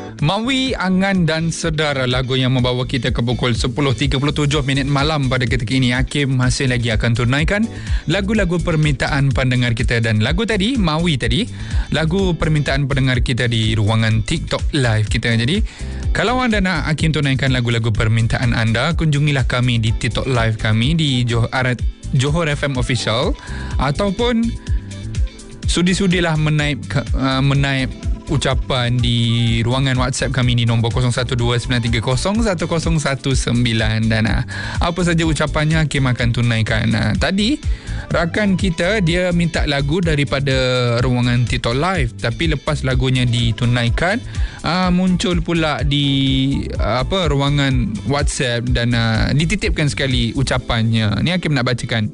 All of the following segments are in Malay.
Mawi, Angan dan Sedar, lagu yang membawa kita ke pukul 10.37 minit malam pada ketika ini. Hakim masih lagi akan tunaikan lagu-lagu permintaan pendengar kita. Dan lagu tadi, Mawi tadi, lagu permintaan pendengar kita di ruangan TikTok Live kita. Jadi kalau anda nak Hakim tunaikan lagu-lagu permintaan anda, kunjungilah kami di TikTok Live kami di Johor FM Official, ataupun sudi-sudilah menaip ucapan di ruangan WhatsApp kami di nombor 0129301019 dan apa saja ucapannya Hakim akan tunaikan. Tadi rakan kita dia minta lagu daripada ruangan TikTok Live, tapi lepas lagunya ditunaikan muncul pula di ruangan WhatsApp dan dititipkan sekali ucapannya. Ni Hakim nak bacakan.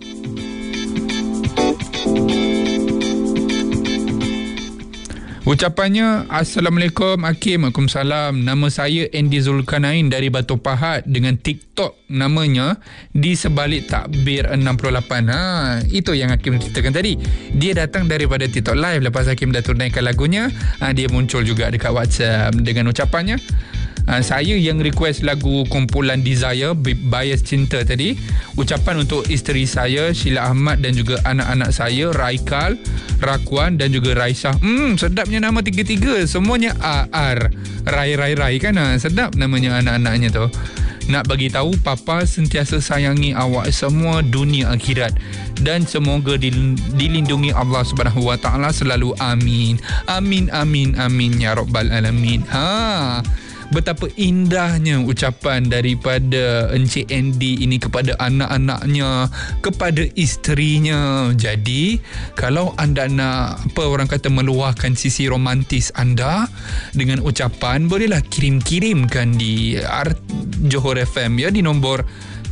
Ucapannya, Assalamualaikum Hakim. Waalaikumsalam. Nama saya Andy Zulkarnain dari Batu Pahat, dengan TikTok namanya di sebalik takbir 68. Itu yang Hakim ceritakan tadi. Dia datang daripada TikTok Live. Lepas Hakim dah tunaikan lagunya, dia muncul juga dekat WhatsApp dengan ucapannya, saya yang request lagu kumpulan Desire, Bias Cinta tadi. Ucapan untuk isteri saya Sheila Ahmad dan juga anak-anak saya Raikal, Rakuan dan juga Raisah. Sedapnya nama tiga-tiga. Semuanya AR. Rai kan. Sedap namanya anak-anaknya tu. Nak bagi tahu Papa sentiasa sayangi awak semua dunia akhirat, dan semoga dilindungi Allah Subhanahu Wa Taala selalu. Amin. Amin amin amin ya rabbal alamin. Betapa indahnya ucapan daripada Encik Andy ini kepada anak-anaknya, kepada isterinya. Jadi kalau anda nak meluahkan sisi romantis anda dengan ucapan, bolehlah kirimkan di Johor FM ya, di nombor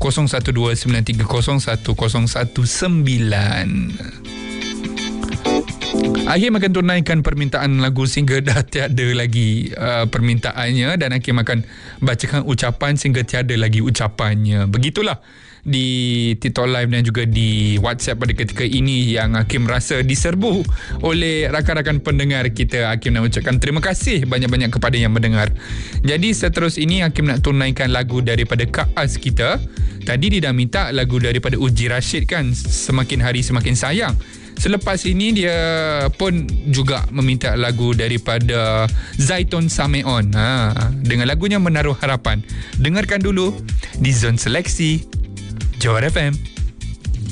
0129301019. Hakim akan tunaikan permintaan lagu sehingga dah tiada lagi permintaannya, dan Hakim akan bacakan ucapan sehingga tiada lagi ucapannya. Begitulah di TikTok Live dan juga di WhatsApp pada ketika ini yang Hakim rasa diserbu oleh rakan-rakan pendengar kita. Hakim nak ucapkan terima kasih banyak-banyak kepada yang mendengar. Jadi seterus ini Hakim nak tunaikan lagu daripada Kak Az kita. Tadi dia dah minta lagu daripada Uji Rashid kan, Semakin Hari Semakin Sayang. Selepas ini dia pun juga meminta lagu daripada Zaitun Sameon dengan lagunya Menaruh Harapan. Dengarkan dulu di Zone Seleksi Johor FM.